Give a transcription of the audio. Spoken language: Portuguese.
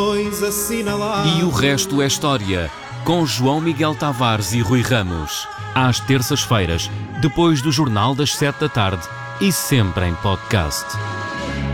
E o resto é história, com João Miguel Tavares e Rui Ramos. Às terças-feiras, depois do Jornal das 7 da tarde e sempre em podcast.